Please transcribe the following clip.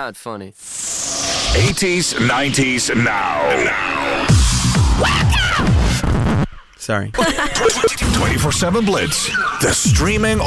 not funny. 80s, 90s, now. Sorry. 24/7 Blitz. The streaming